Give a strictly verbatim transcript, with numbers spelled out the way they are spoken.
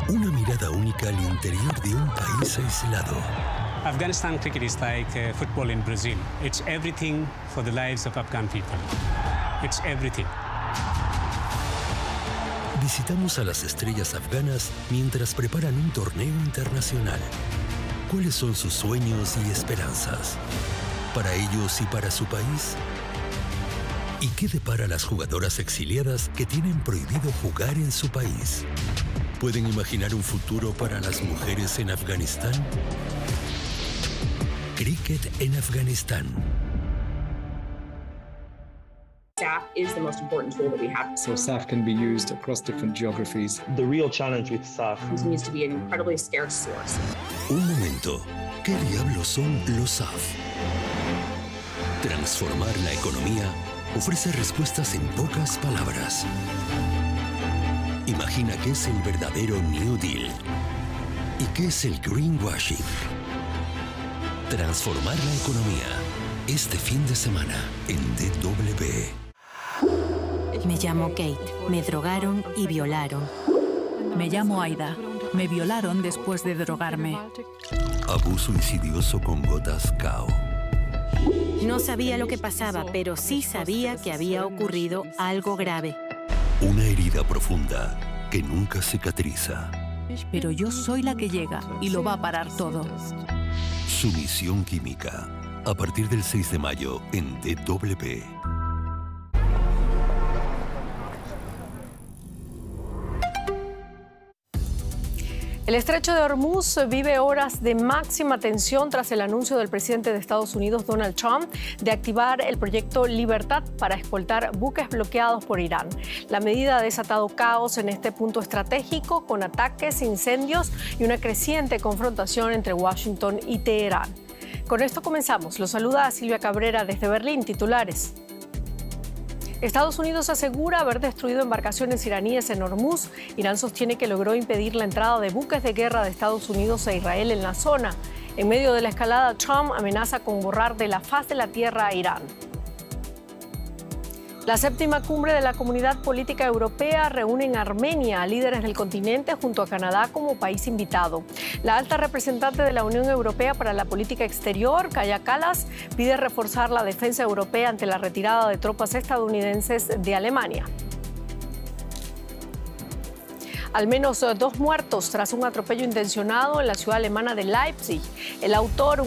Una mirada única al interior de un país aislado. Afghanistan cricket is like uh, football in Brazil. It's everything for the lives of Afghan people. It's everything. Visitamos a las estrellas afganas mientras preparan un torneo internacional. ¿Cuáles son sus sueños y esperanzas? ¿Para ellos y para su país? ¿Y qué depara a las jugadoras exiliadas que tienen prohibido jugar en su país? ¿Pueden imaginar un futuro para las mujeres en Afganistán? Cricket en Afganistán. S A F is the most important tool that we have. So S A F can be used across different geographies. The real challenge with S A F continues to be an incredibly scarce source. Un momento. ¿Qué diablos son los S A F? Transformar la economía ofrece respuestas en pocas palabras. Imagina qué es el verdadero New Deal y qué es el greenwashing. Transformar la economía este fin de semana en D W. Me llamo Kate. Me drogaron y violaron. Me llamo Aida. Me violaron después de drogarme. Abuso insidioso con gotas K O. No sabía lo que pasaba, pero sí sabía que había ocurrido algo grave. Una herida profunda que nunca cicatriza. Pero yo soy la que llega y lo va a parar todo. Sumisión química. A partir del seis de mayo en D W. El estrecho de Hormuz vive horas de máxima tensión tras el anuncio del presidente de Estados Unidos, Donald Trump, de activar el proyecto Libertad para escoltar buques bloqueados por Irán. La medida ha desatado caos en este punto estratégico, con ataques, incendios y una creciente confrontación entre Washington y Teherán. Con esto comenzamos. Los saluda Silvia Cabrera desde Berlín. Titulares. Estados Unidos asegura haber destruido embarcaciones iraníes en Hormuz. Irán sostiene que logró impedir la entrada de buques de guerra de Estados Unidos e Israel en la zona. En medio de la escalada, Trump amenaza con borrar de la faz de la tierra a Irán. La séptima cumbre de la Comunidad Política Europea reúne en Armenia a líderes del continente junto a Canadá como país invitado. La alta representante de la Unión Europea para la Política Exterior, Kaja Kallas, pide reforzar la defensa europea ante la retirada de tropas estadounidenses de Alemania. Al menos dos muertos tras un atropello intencionado en la ciudad alemana de Leipzig. El autor,